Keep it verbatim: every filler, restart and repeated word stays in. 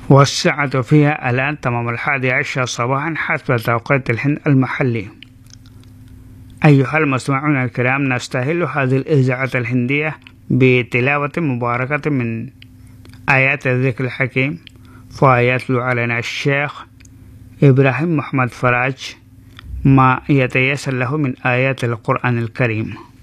والساعة فيها الآن تمام الحادي عشر صباحا حسب توقيت الهند المحلي. أيها المستمعون الكرام، نستهل هذه الإذاعة الهندية بتلاوة مباركة من آيات الذكر الحكيم، فيتلو علينا الشيخ إبراهيم محمد فراج ما يتيسر له من آيات القرآن الكريم.